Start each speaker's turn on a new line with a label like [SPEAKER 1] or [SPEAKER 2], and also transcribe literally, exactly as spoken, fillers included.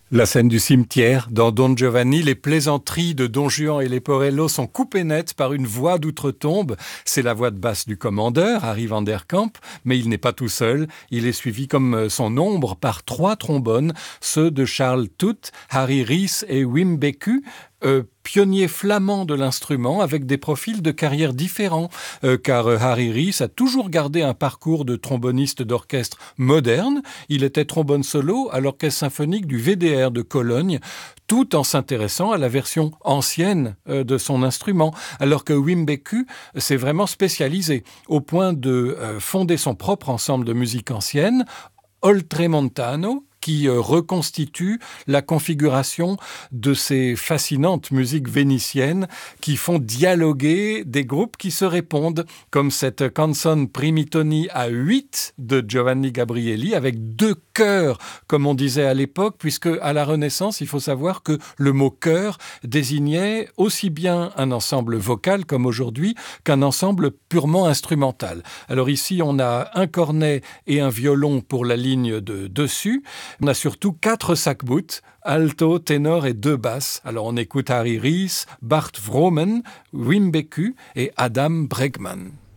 [SPEAKER 1] La scène du cimetière, dans Don Giovanni, les plaisanteries de Don Juan et Leporello sont coupées nettes par une voix d'outre-tombe. C'est la voix de basse du commandeur, Harry van der Kamp, mais il n'est pas tout seul. Il est suivi comme son ombre par trois trombones, ceux de Charles Toot, Harry Rees et Wim Beku, euh, pionniers flamands de l'instrument avec des profils de carrière différents, euh, car euh, Harry Rees a toujours gardé un parcours de tromboniste d'orchestre moderne. Il était trombone solo à l'orchestre symphonique du V D R de Cologne, tout en s'intéressant à la version ancienne euh, de son instrument, alors que Wim Beku s'est vraiment spécialisé au point de euh, fonder son propre ensemble de musique ancienne, Oltremontano, qui euh, reconstitue la configuration de ces fascinantes musiques vénitiennes qui font dialoguer des groupes qui se répondent, comme cette canzone Primitoni à huit de Giovanni Gabrieli, avec deux chœurs, comme on disait à l'époque, puisque à la Renaissance, il faut savoir que le mot chœur désignait aussi bien un ensemble vocal, comme aujourd'hui, qu'un ensemble purement instrumental. Alors ici, on a un cornet et un violon pour la ligne de dessus. On a surtout quatre sac-bouts, alto, ténor et deux basses. Alors on écoute Harry Rees, Bart Vroomen, Wim Beku et Adam Bregman.